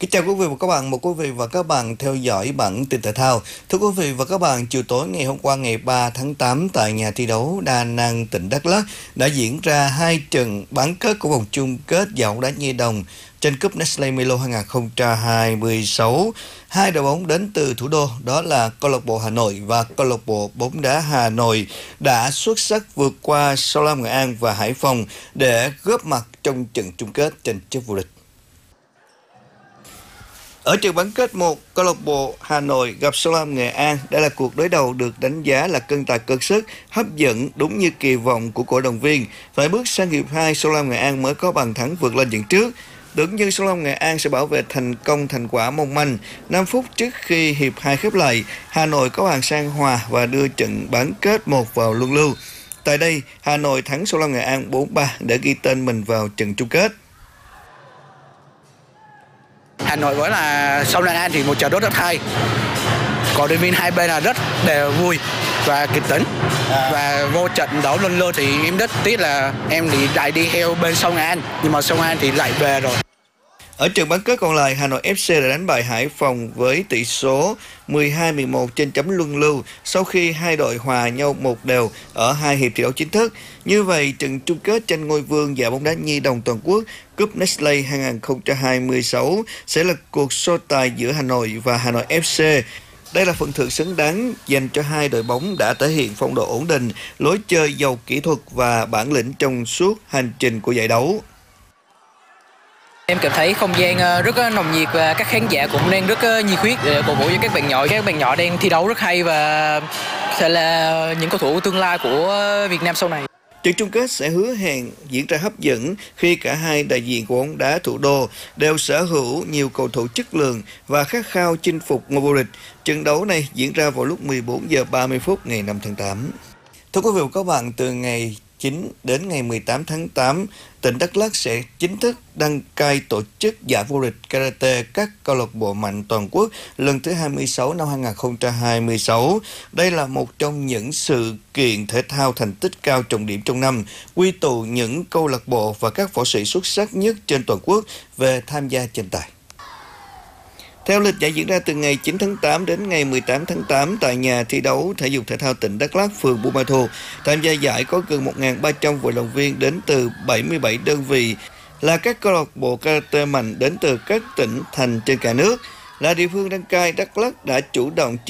Kính chào quý vị và các bạn, mời quý vị và các bạn theo dõi bản tin thể thao. Thưa quý vị và các bạn, chiều tối ngày hôm qua ngày 3 tháng 8 tại nhà thi đấu Đa Năng, tỉnh Đắk Lắk đã diễn ra hai trận bán kết của vòng chung kết giải bóng đá nhi đồng trên cúp Nestlé Milo 2026. Hai đội bóng đến từ thủ đô, đó là câu lạc bộ Hà Nội và câu lạc bộ bóng đá Hà Nội, đã xuất sắc vượt qua Sao Lam Nghệ An và Hải Phòng để góp mặt trong trận chung kết tranh chức vô địch. Ở trận bán kết 1, câu lạc bộ Hà Nội gặp Sao Lam Nghệ An. Đây là cuộc đối đầu được đánh giá là cân tài cân sức, hấp dẫn đúng như kỳ vọng của cổ động viên. Phải bước sang hiệp 2, Sao Lam Nghệ An mới có bàn thắng vượt lên dẫn trước. Tưởng như Sao Lam Nghệ An sẽ bảo vệ thành công thành quả mong manh. 5 phút trước khi hiệp 2 khép lại, Hà Nội có bàn san hòa và đưa trận bán kết 1 vào luân lưu. Tại đây, Hà Nội thắng Sao Lam Nghệ An 4-3 để ghi tên mình vào trận chung kết. Hà Nội với là Sao Lam Nghệ An thì một trận rất hay. Cổ động viên hai bên là rất đều vui và kịch tính. Và vô trận đấu luân lưu thì em rất tiếc là em thì lại đi theo bên Sao Lam Nghệ An, nhưng mà Sao Lam Nghệ An thì lại về rồi. Ở trận bán kết còn lại, Hà Nội FC đã đánh bại Hải Phòng với tỷ số 12-11 trên chấm luân lưu sau khi hai đội hòa nhau một đều ở hai hiệp thi đấu chính thức. Như vậy, trận chung kết tranh ngôi vương giải bóng đá nhi đồng toàn quốc cúp Nestlé 2026 sẽ là cuộc so tài giữa Hà Nội và Hà Nội FC. Đây là phần thưởng xứng đáng dành cho hai đội bóng đã thể hiện phong độ ổn định, lối chơi giàu kỹ thuật và bản lĩnh trong suốt hành trình của giải đấu. Em cảm thấy không gian rất nồng nhiệt và các khán giả cũng đang rất nhiệt huyết để cổ vũ cho các bạn nhỏ. Các bạn nhỏ đang thi đấu rất hay và sẽ là những cầu thủ tương lai của Việt Nam sau này. Trận chung kết sẽ hứa hẹn diễn ra hấp dẫn khi cả hai đại diện của bóng đá thủ đô đều sở hữu nhiều cầu thủ chất lượng và khát khao chinh phục ngôi vô địch. Trận đấu này diễn ra vào lúc 14 giờ 30 phút ngày 5 tháng 8. Thưa quý vị và các bạn, từ ngày 9 đến ngày 18 tháng 8, tỉnh Đắk Lắk sẽ chính thức đăng cai tổ chức giải vô địch karate các câu lạc bộ mạnh toàn quốc lần thứ 26 năm 2026. Đây là một trong những sự kiện thể thao thành tích cao trọng điểm trong năm, quy tụ những câu lạc bộ và các võ sĩ xuất sắc nhất trên toàn quốc về tham gia tranh tài. Theo lịch giải diễn ra từ ngày 9 tháng 8 đến ngày 18 tháng 8 tại nhà thi đấu thể dục thể thao tỉnh Đắk Lắk, phường Buôn Ma Thuột. Tham gia giải có gần 1.300 vận động viên đến từ 77 đơn vị, là các câu lạc bộ karate mạnh đến từ các tỉnh thành trên cả nước. Là địa phương đăng cai, Đắk Lắk đã chủ động